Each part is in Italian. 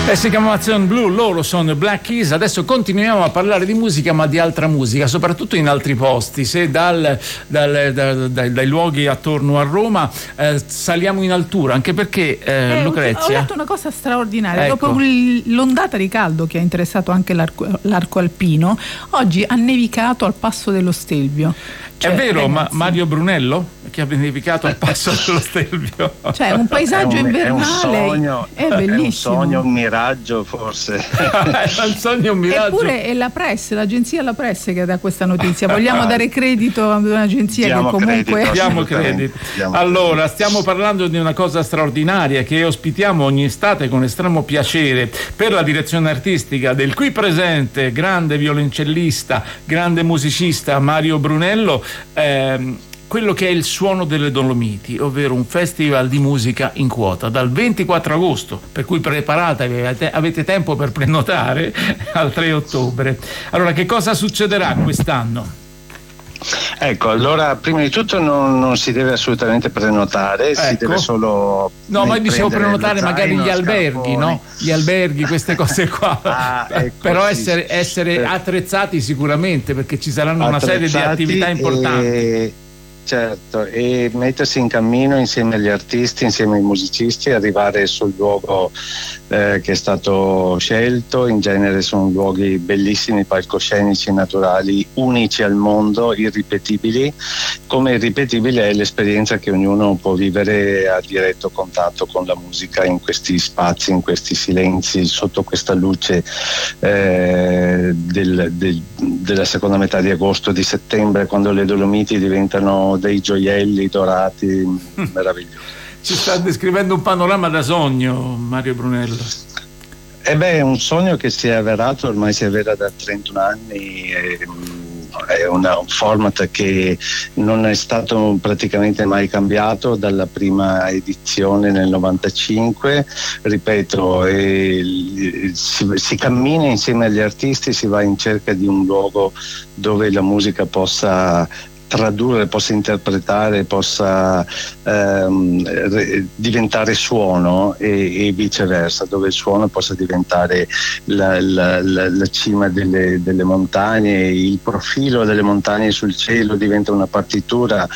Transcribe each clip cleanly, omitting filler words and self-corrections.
Si chiama Amazon Blue, loro sono Black Keys. Adesso continuiamo a parlare di musica, ma di altra musica, soprattutto in altri posti. Se dai luoghi attorno a Roma saliamo in altura, anche perché Lucrezia, ho detto una cosa straordinaria. Ecco. Dopo l'ondata di caldo che ha interessato anche l'arco alpino, oggi ha nevicato al Passo dello Stelvio. È vero, Mario Brunello che ha nevicato al Passo dello Stelvio. Cioè un paesaggio invernale, è bellissimo. È un sogno, un miraggio forse. È un sogno, un miraggio. Eppure è la Press, l'agenzia La Press che dà questa notizia. Vogliamo dare credito ad un'agenzia che comunque... Diamo credito. Allora, stiamo parlando di una cosa straordinaria che ospitiamo ogni estate con estremo piacere per la direzione artistica del qui presente grande violoncellista, grande musicista Mario Brunello. Quello che è il Suono delle Dolomiti, ovvero un festival di musica in quota dal 24 agosto, per cui preparatevi, avete tempo per prenotare al 3 ottobre. Allora, che cosa succederà quest'anno? Ecco, allora prima di tutto non si deve assolutamente prenotare, si deve solo... No, ma io dicevo prenotare magari gli alberghi, no? Gli alberghi, queste cose qua. Ecco, però essere attrezzati sicuramente, perché ci saranno una serie di attività importanti. Certo, e mettersi in cammino insieme agli artisti, insieme ai musicisti, arrivare sul luogo che è stato scelto. In genere sono luoghi bellissimi, palcoscenici, naturali, unici al mondo, irripetibili. Come irripetibile è l'esperienza che ognuno può vivere a diretto contatto con la musica in questi spazi, in questi silenzi, sotto questa luce della seconda metà di agosto, di settembre, quando le Dolomiti diventano dei gioielli dorati meravigliosi. Ci sta descrivendo un panorama da sogno, Mario Brunello. È un sogno che si è avverato, ormai si avvera da 31 anni. È un format che non è stato praticamente mai cambiato dalla prima edizione nel 95. Ripeto, si cammina insieme agli artisti, si va in cerca di un luogo dove la musica possa tradurre, possa interpretare, possa diventare suono e viceversa, dove il suono possa diventare la cima delle montagne, il profilo delle montagne sul cielo diventa una partitura.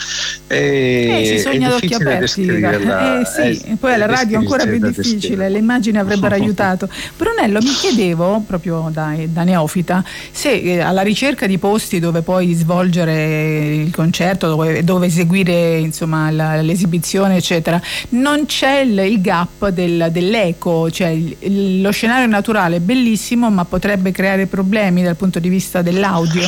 Si sogna ad occhi aperti. Poi alla radio è ancora più difficile, le immagini avrebbero aiutato. Brunello, mi chiedevo proprio da neofita se alla ricerca di posti dove poi svolgere il concerto, dove eseguire insomma l'esibizione eccetera, non c'è il gap dell'eco, cioè lo scenario naturale è bellissimo ma potrebbe creare problemi dal punto di vista dell'audio.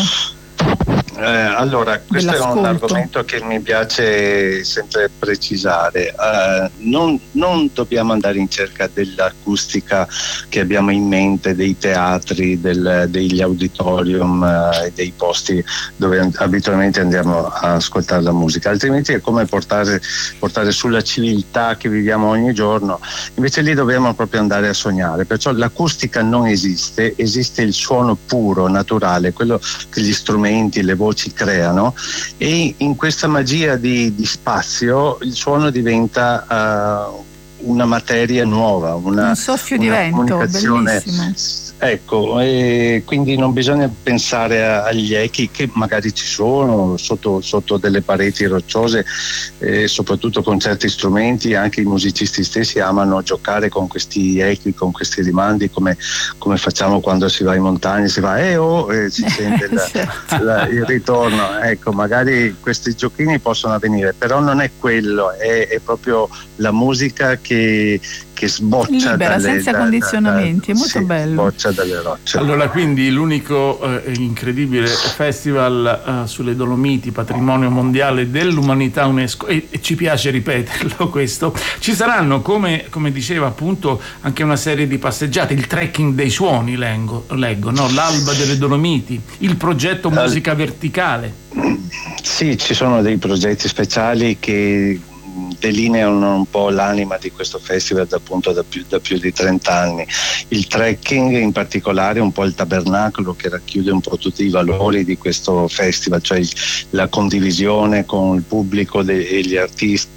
Allora, questo è un argomento che mi piace sempre precisare. Non dobbiamo andare in cerca dell'acustica che abbiamo in mente, dei teatri, degli auditorium e dei posti dove abitualmente andiamo a ascoltare la musica, altrimenti è come portare sulla civiltà che viviamo ogni giorno. Invece lì dobbiamo proprio andare a sognare, perciò l'acustica non esiste, esiste il suono puro, naturale, quello che gli strumenti, le voci creano, e in questa magia di spazio il suono diventa una materia nuova, un soffio di vento, bellissimo. Ecco, e quindi non bisogna pensare agli echi che magari ci sono sotto delle pareti rocciose, soprattutto con certi strumenti. Anche i musicisti stessi amano giocare con questi echi, con questi rimandi, come facciamo quando si va in montagna, si va si sente il ritorno. Ecco, magari questi giochini possono avvenire, però non è quello, è proprio la musica che sboccia libera, senza condizionamenti, è molto bello. Sboccia dalle rocce. Allora, quindi l'unico incredibile festival sulle Dolomiti, patrimonio mondiale dell'umanità UNESCO, e ci piace ripeterlo questo. Ci saranno, come diceva appunto, anche una serie di passeggiate, il trekking dei suoni, leggo, no? L'Alba delle Dolomiti, il progetto Musica Verticale. Sì, ci sono dei progetti speciali che delineano un po' l'anima di questo festival da più di 30 anni. Il trekking, in particolare un po' il tabernacolo, che racchiude un po' tutti i valori di questo festival, cioè la condivisione con il pubblico e gli artisti,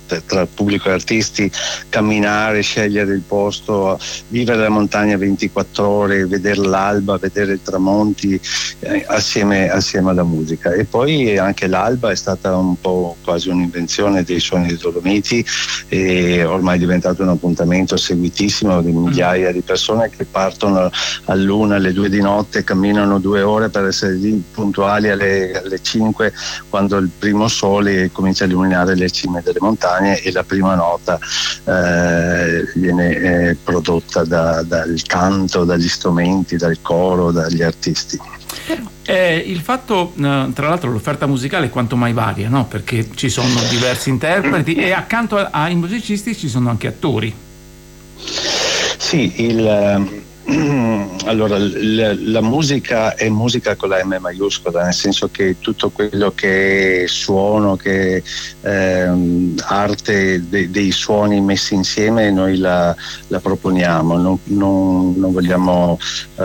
tra pubblico e artisti, camminare, scegliere il posto, vivere la montagna 24 ore, vedere l'alba, vedere i tramonti assieme alla musica. E poi anche l'alba è stata un po' quasi un'invenzione dei Suoni dei Dolomiti, e ormai è diventato un appuntamento seguitissimo di migliaia di persone che partono all'1, alle 2 di notte, camminano 2 ore per essere lì puntuali alle 5, quando il primo sole comincia a illuminare le cime delle montagne e la prima nota viene prodotta dal canto, dagli strumenti, dal coro, dagli artisti. Il fatto, tra l'altro, l'offerta musicale è quanto mai varia, no? Perché ci sono diversi interpreti e accanto ai musicisti ci sono anche attori. Sì, allora la musica è musica con la M maiuscola, nel senso che tutto quello che è suono, che arte dei suoni messi insieme, noi la proponiamo, non vogliamo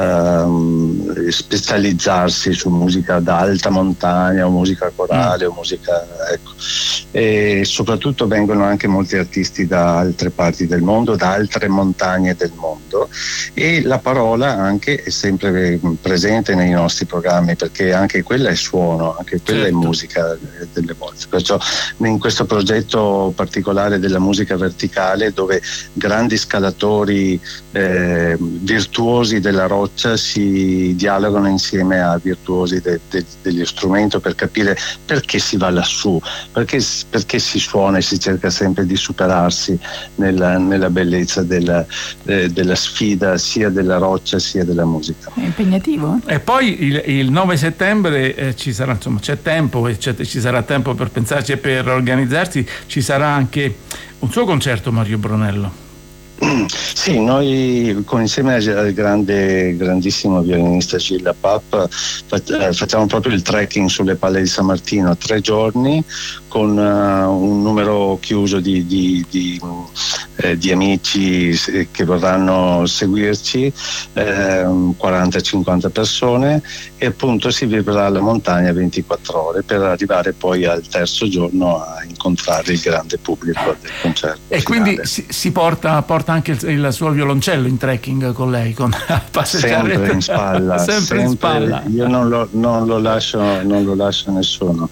specializzarsi su musica da alta montagna o musica corale o musica, ecco. E soprattutto vengono anche molti artisti da altre parti del mondo, da altre montagne del mondo, e la parola anche è sempre presente nei nostri programmi, perché anche quella è suono, anche quella è musica delle volte. Perciò in questo progetto particolare della musica verticale, dove grandi scalatori virtuosi della roccia si dialogano insieme a virtuosi degli strumenti, per capire perché si va lassù, perché si suona e si cerca sempre di superarsi nella bellezza della sfida, sia della roccia sia della musica. È impegnativo. E poi il 9 settembre ci sarà, insomma, c'è tempo e ci sarà tempo per pensarci e per organizzarsi. Ci sarà anche un suo concerto, Mario Brunello. Sì, noi insieme al grandissimo violinista Gilles Lapap facciamo proprio il trekking sulle Palle di San Martino, 3 giorni con un numero chiuso di amici che vorranno seguirci, 40-50 persone, e appunto si vivrà la montagna 24 ore per arrivare poi al terzo giorno a incontrare il grande pubblico del concerto. E finale. Quindi si porta anche il suo violoncello in trekking con lei, con sempre in spalla, sempre in spalla. Io non lo lascio a nessuno.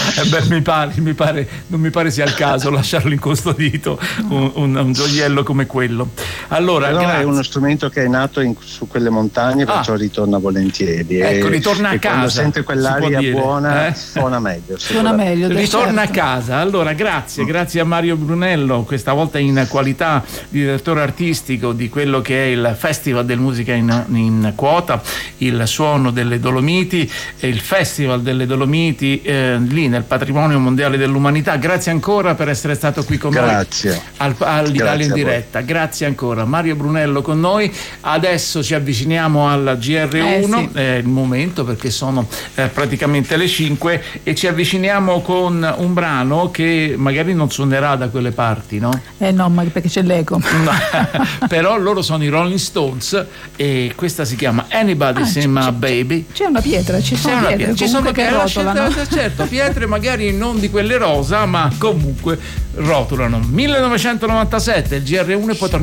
Non mi pare sia il caso lasciarlo incustodito, un gioiello come quello. Allora, però è uno strumento che è nato su quelle montagne, perciò ritorna volentieri. Ecco, ritorna a casa. Quando sente quell'aria buona, suona meglio. Ritorna a casa. Allora, grazie a Mario Brunello, questa volta in qualità di direttore artistico di quello che è il Festival del Musica in Quota, il Suono delle Dolomiti, e il Festival delle Dolomiti lì nel Patrimonio Mondiale dell'Umanità. Grazie ancora per essere stato qui con noi all'Italia in diretta. Grazie ancora, Mario Brunello con noi. Adesso ci avviciniamo al GR1, sì. È il momento, perché sono praticamente le 5, e ci avviciniamo con un brano che magari non suonerà da quelle parti, no? No, ma perché c'è l'eco. Però loro sono i Rolling Stones e questa si chiama Anybody Say My Baby. C'è una pietra, ci sono pietre che rotolano. Certo, pietre magari non di quelle rosa, ma comunque rotolano. 1997, il GR1, e poi torniamo